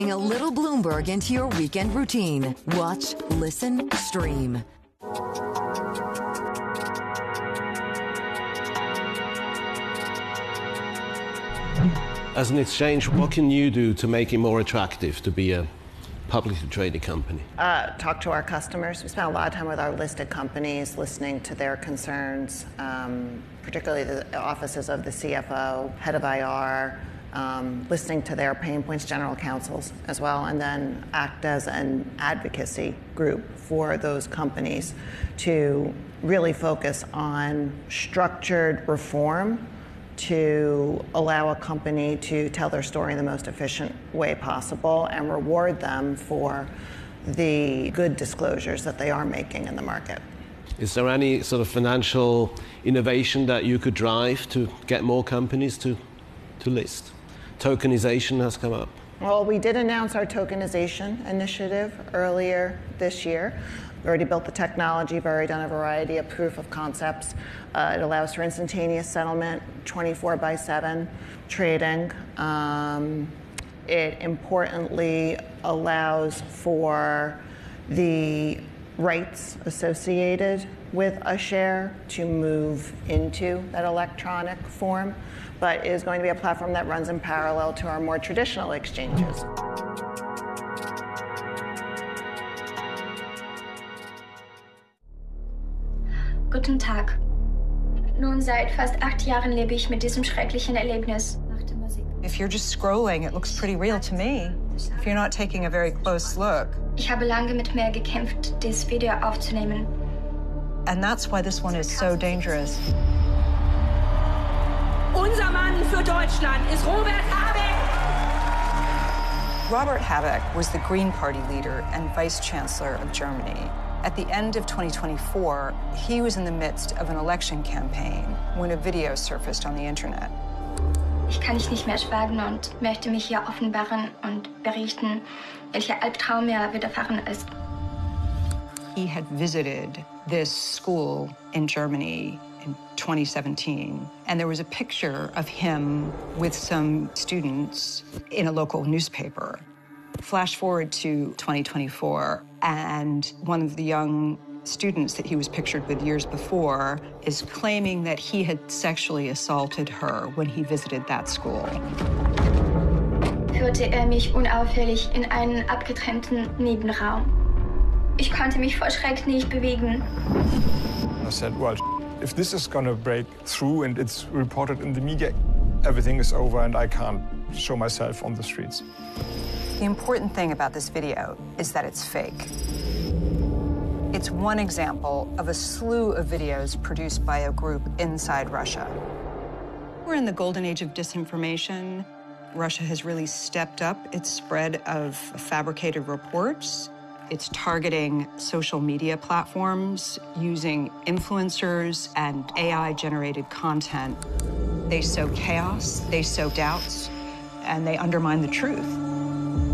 A little Bloomberg into your weekend routine. Watch, listen, stream. As an exchange, what can you do to make it more attractive to be a publicly traded company? Talk to our customers. We spend a lot of time with our listed companies, listening to their concerns, particularly the offices of the CFO, head of IR, listening to their pain points, general counsels as well, and then act as an advocacy group for those companies to really focus on structured reform to allow a company to tell their story in the most efficient way possible and reward them for the good disclosures that they are making in the market. Is there any sort of financial innovation that you could drive to get more companies to list? Tokenization has come up. Well, we did announce our tokenization initiative earlier this year. We already built the technology, we've already done a variety of proof of concepts. It allows for instantaneous settlement, 24/7 trading. It importantly allows for the rights associated with a share to move into that electronic form, but is going to be a platform that runs in parallel to our more traditional exchanges. Guten Tag. Nun seit fast 8 Jahren lebe ich mit diesem schrecklichen Erlebnis. If you're just scrolling, it looks pretty real to me. If you're not taking a very close look. Ich habe lange mit mir gekämpft, dieses Video aufzunehmen. And that's why this one is so dangerous. Unser Mann für Deutschland ist Robert Habeck. Robert Habeck was the Green Party leader and Vice Chancellor of Germany. At the end of 2024, he was in the midst of an election campaign when a video surfaced on the internet. Ich kann nicht mehr schweigen und möchte mich hier offenbaren und berichten, welcher Albtraum mir widerfahren ist. He had visited this school in Germany in 2017, and there was a picture of him with some students in a local newspaper. Flash forward to 2024, and one of the young students that he was pictured with years before is claiming that he had sexually assaulted her when he visited that school. Führte mich unauffällig in einen abgetrennten Nebenraum. Ich konnte mich vor Schreck nicht bewegen. I said, well, if this is gonna break through and it's reported in the media, everything is over and I can't show myself on the streets. The important thing about this video is that it's fake. It's one example of a slew of videos produced by a group inside Russia. We're in the golden age of disinformation. Russia has really stepped up its spread of fabricated reports. It's targeting social media platforms using influencers and AI-generated content. They sow chaos, they sow doubts, and they undermine the truth.